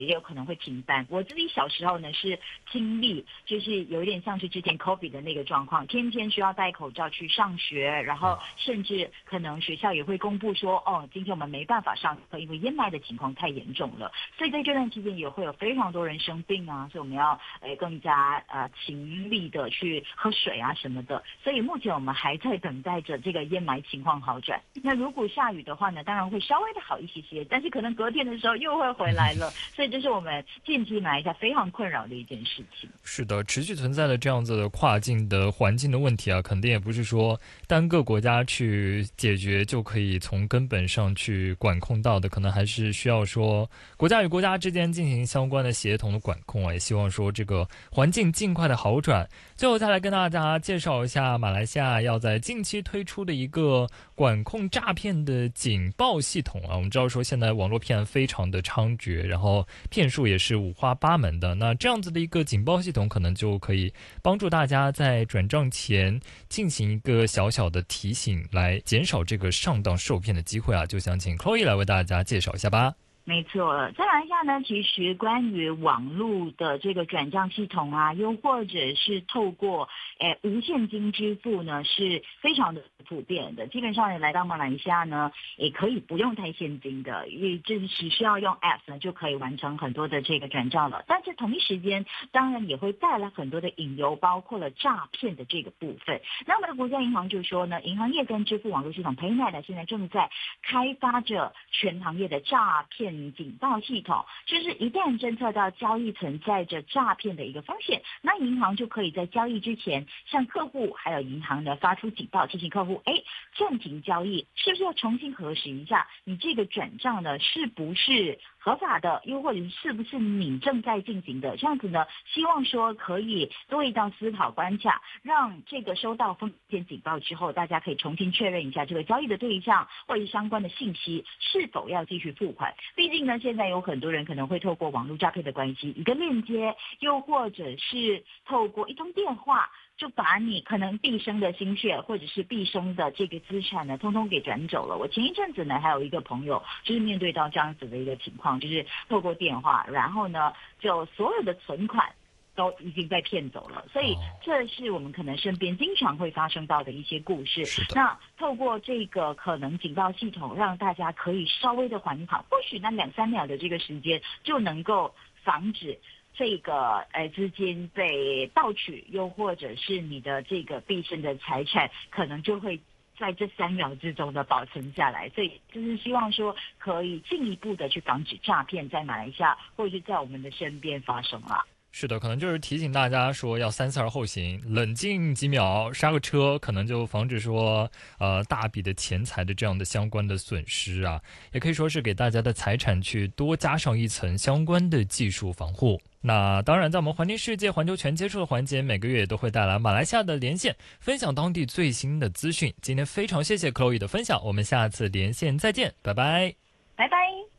也有可能会停班。我自己小时候呢是经历，就是有一点像是之前 COVID 的那个状况，天天需要戴口罩去上学，然后甚至可能学校也会公布说，今天我们没办法上课，因为淹埋的情况太严重了。所以在这段期间也会有非常多人生病啊，所以我们要更加勤力的去喝水啊什么的。所以目前我们还在等待着这个淹埋情况好转。那如果下雨的话呢，当然会稍微的好一些，但是可能隔天的时候又会回来了。所以这是我们近期马来西亚非常困扰的一件事情。 是的，持续存在的这样子的跨境的环境的问题啊，肯定也不是说单个国家去解决就可以从根本上去管控到的，可能还是需要说国家与国家之间进行相关的协同的管控啊，也希望说这个环境尽快的好转。最后再来跟大家介绍一下马来西亚要在近期推出的一个管控诈骗的警报系统啊。我们知道说现在网络骗案非常的猖獗，然后骗术也是五花八门的，那这样子的一个警报系统可能就可以帮助大家在转账前进行一个小小的提醒，来减少这个上当受骗的机会啊。就想请 Chloe 来为大家介绍一下吧。 没错，再来一下呢，其实关于网络的这个转账系统啊，又或者是透过无现金支付呢，是非常的普遍的。基本上你来到马来西亚呢，也可以不用带现金的，因为这只需要用 App 呢就可以完成很多的这个转账了。但是同一时间，当然也会带来很多的隐忧，包括了诈骗的这个部分。那我们的国家银行就说呢，银行业跟支付网络系统 PayNet 现在正在开发着全行业的诈骗警报系统，就是一旦侦测到交易存在着诈骗的一个风险，那银行就可以在交易之前向客户还有银行呢发出警报，提醒客户暂停交易，是不是要重新核实一下你这个转账呢是不是合法的，又或者是不是你正在进行的，这样子呢希望说可以多一道思考关卡，让这个收到风险警报之后，大家可以重新确认一下这个交易的对象或者是相关的信息是否要继续付款。毕竟呢现在有很多人可能会透过网络诈骗的关系，一个链接，又或者是透过一通电话，就把你可能毕生的心血或者是毕生的这个资产呢，通通给转走了。我前一阵子呢，还有一个朋友就是面对到这样子的一个情况，就是透过电话，然后呢，就所有的存款都已经被骗走了。所以这是我们可能身边经常会发生到的一些故事。那透过这个可能警报系统，让大家可以稍微的缓一缓，或许那2-3秒的这个时间就能够防止这个资金被盗取，又或者是你的这个毕生的财产可能就会在这3秒之中的保存下来。所以就是希望说可以进一步的去防止诈骗在马来西亚或者是在我们的身边发生了。 是的，可能就是提醒大家说要三思而后行，冷静几秒，刹个车，可能就防止说大笔的钱财的这样的相关的损失啊，也可以说是给大家的财产去多加上一层相关的技术防护。那当然，在我们环听世界环球全接触的环节，每个月也都会带来马来西亚的连线，分享当地最新的资讯。今天非常谢谢 Chloe 的分享，我们下次连线再见，拜拜， 拜拜。